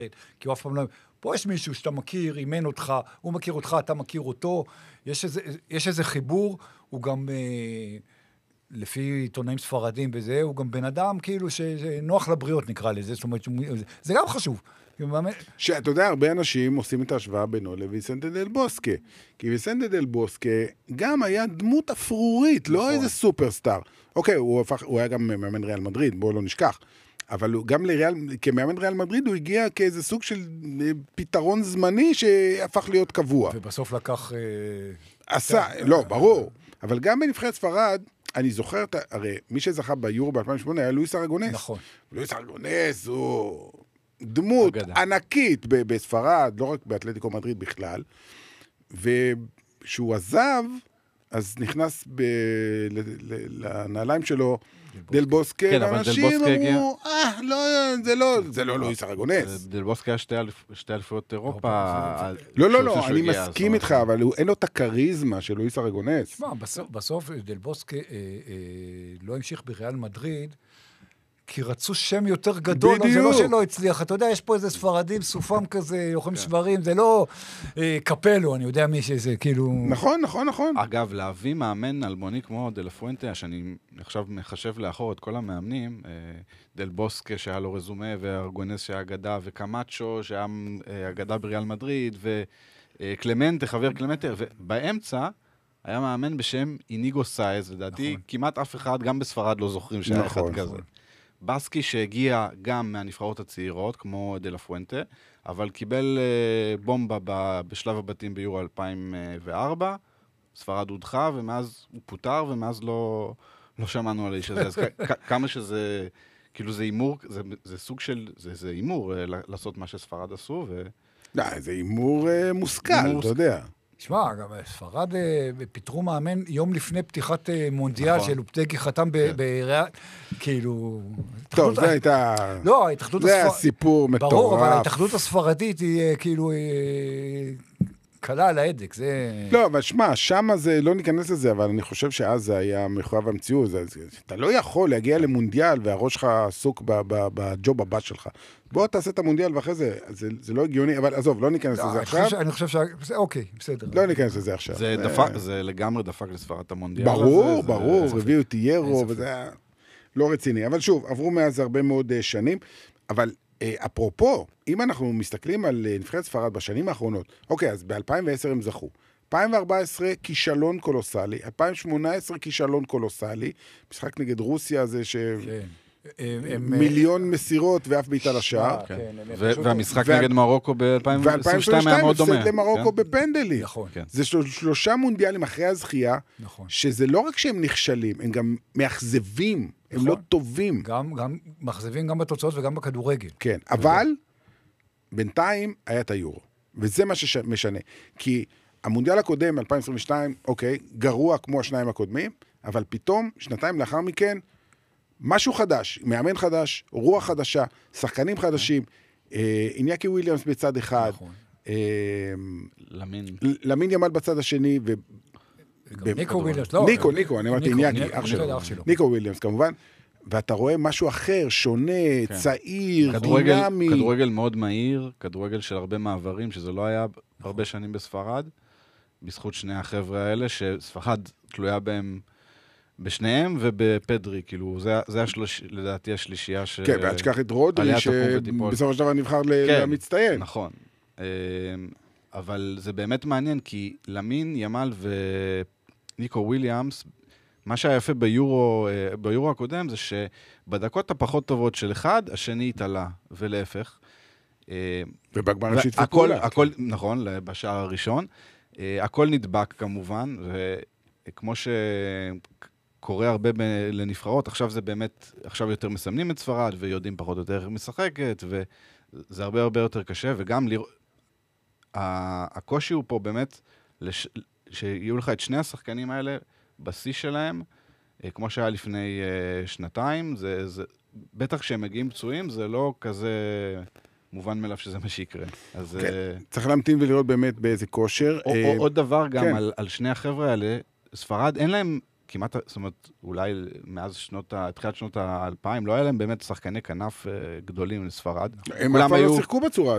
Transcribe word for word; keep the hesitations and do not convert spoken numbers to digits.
כי הוא אף פעם לא... פה יש מישהו שאתה מכיר, אימן אותך, הוא מכיר אותך, אתה מכיר אותו, יש איזה, יש איזה חיבור, הוא גם, אה, לפי עיתונאים ספרדים וזה, הוא גם בן אדם כאילו שנוח לבריות נקרא לזה, זאת אומרת, זה גם חשוב. שאתה יודע, הרבה אנשים עושים את ההשוואה בינו לויסנטה דל בוסקה, כי ויסנטה דל בוסקה גם היה דמות אפרורית, לא איזה סופרסטאר. אוקיי, הוא, הפך, הוא היה גם מאמן ריאל מדריד, בואו לא נשכח. אבל גם לריאל, כמאמן ריאל מדריד הוא הגיע כאיזה סוג של פתרון זמני שהפך להיות קבוע. ובסוף לקח... עשה, לא, ברור. אבל גם בנבחרת ספרד, אני זוכר, הרי מי שזכה ביורו ב-אלפיים ושמונה היה לואיס ארגונס. נכון. לואיס ארגונס הוא דמות ענקית בספרד, לא רק באתלטיקו מדריד בכלל. וכשהוא עזב, אז נכנס לנעליים שלו דל בוסקה, ואנשים אמרו, אה, לא, זה לא, זה לא לואיס ארגונס. דל בוסקה היה שתי אליפויות אירופה. לא, לא, לא, אני מסכים איתך, אבל אין לו את הקריזמה של לואיס ארגונס. תשמע, בסוף דל בוסקה לא המשיך בריאל מדריד, כי רצו שם יותר גדול, זה לא שלא הצליח. אתה יודע, יש פה איזה ספרדים, סופם כזה, יוחם שברים, זה לא קפלו, אני יודע מי שזה, כאילו... נכון, נכון, נכון. אגב, להביא מאמן אלמוני כמו דל פואנטה, שאני עכשיו מחשב לאחור את כל המאמנים, דל בוסקה שהיה לו רזומה, וארגונס שהיה אגדה, וקמאצ'ו שהיה אגדה בריאל מדריד, וקלמנטה, חבר קלמנטה, ובאמצע היה מאמן בשם איניגו סייז, לדעתי, כמעט אף אחד, גם בספרד לא זוכרים שהיה אחד כזה. בסקי שהגיע גם מהנבחרות הצעירות, כמו דלה פואנטה, אבל קיבל uh, בומבה ב- בשלב הבתים ביורו אלפיים וארבע, ספרד הודחה, ומאז הוא פוטר, ומאז לא, לא שמענו על האיש הזה. אז כ- כמה שזה, כאילו זה אימור, זה, זה סוג של, זה, זה אימור, uh, לעשות מה שספרד עשו, ו... לא, זה אימור uh, מושכל, אתה יודע. תשמע, גם ספרד פיתרו מאמן יום לפני פתיחת מונדיאל של לופטגי חתם בריאל, כאילו... טוב, זה הייתה... לא, ההתאחדות... זה הסיפור מטורף. ברור, אבל ההתאחדות הספרדית היא כאילו... קלה על ההדק, זה... לא, אבל שמע, שמה זה, לא ניכנס לזה, אבל אני חושב שאז זה היה מחויב המציאות. אתה לא יכול להגיע למונדיאל והראש שלך עסוק בג'וב הבא שלך. בוא תעשה את המונדיאל ואחרי זה, זה לא הגיוני, אבל עזוב, לא ניכנס לזה עכשיו. אני חושב ש... אוקיי, בסדר. לא ניכנס לזה עכשיו. זה לגמרי דפק לספרד את המונדיאל. ברור, ברור, הביאו טיירו, וזה היה לא רציני. אבל שוב, עברו מאז הרבה מאוד שנים, אבל... אפרופו, אם אנחנו מסתכלים על נבחרת ספרד בשנים האחרונות, אוקיי, אז ב-אלפיים ועשר הם זכו. אלפיים וארבע עשרה כישלון קולוסלי, אלפיים שמונה עשרה כישלון קולוסלי, משחק נגד רוסיה זה ש... מיליון מסירות ואף בעיטה לשער. והמשחק נגד מרוקו ב-אלפיים עשרים ושתיים היה מאוד דומה. הפסד למרוקו בפנדלי. זה שלושה מונדיאלים אחרי הזכייה, שזה לא רק שהם נכשלים, הם גם מאכזבים, הם לא טובים. גם מאכזבים גם בתוצאות וגם בכדורגל. כן, אבל בינתיים היה את היורו. וזה מה שמשנה. כי המונדיאל הקודם, אלפיים עשרים ושתיים, אוקיי, גרוע כמו השניים הקודמים, אבל פתאום, שנתיים לאחר מכן, משהו חדש, מאמן חדש, רוח חדשה, שחקנים חדשים, איניאקי וויליאמס בצד אחד, למין ימל בצד השני, ניקו וויליאמס, לא. ניקו, ניקו, אני אמרתי איניאקי, אח שלו. ניקו וויליאמס, כמובן. ואתה רואה משהו אחר, שונה, צעיר, דינמי. כדורגל מאוד מהיר, כדורגל של הרבה מעברים, שזה לא היה הרבה שנים בספרד, בזכות שני החבר'ה האלה, שספרד תלויה בהם בשניהם ובפדרי, כאילו, זה, זה השלוש, לדעתי השלישייה ש... כן, ועד שכח את רודרי, שבסופו של דבר נבחר למצטיין. נכון. אבל זה באמת מעניין, כי למין, ימל וניקו וויליאמס, מה שהיה יפה ביורו, ביורו הקודם, זה שבדקות הפחות טובות של אחד, השני התעלה, ולהפך. ובגמר שיתפו פעולה. הכל, נכון, בשער הראשון. הכל נדבק כמובן, וכמו ש... קורה הרבה לנבחרות, עכשיו זה באמת, עכשיו יותר מסמנים את ספרד, ויודעים פחות או יותר איך משחקת, וזה הרבה הרבה יותר קשה, וגם לרא... הקושי הוא פה באמת, לש... שיהיו לך את שני השחקנים האלה, בשיא שלהם, כמו שהיה לפני שנתיים, זה, זה... בטח כשהם מגיעים פצועים, זה לא כזה מובן מאליו שזה מה שיקרה. אז... כן. צריך להמתין ולראות באמת באיזה כושר. או, או, עוד דבר גם כן. על, על שני החבר'ה האלה, ספרד, אין להם כמעט, זאת אומרת, אולי מאז שנות, תחילת שנות האלפיים, לא היה להם באמת שחקני כנף גדולים לספרד. הם אף פעם לא שיחקו בצורה